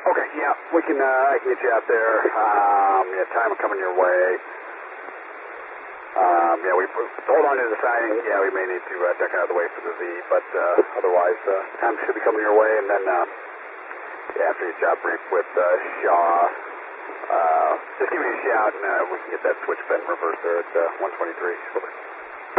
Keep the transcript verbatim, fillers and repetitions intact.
Okay, yeah, we can, uh, I can get you out there. Um, yeah, time coming your way. Um, yeah, we hold on to the siding. Yeah, we may need to uh, duck out of the way for the V, but uh, otherwise, uh, time should be coming your way. And then, uh, yeah, after your job brief with uh, Shaw, uh, just give me a shout and uh, we can get that switch bent reversed there at uh, one twenty-three. Over.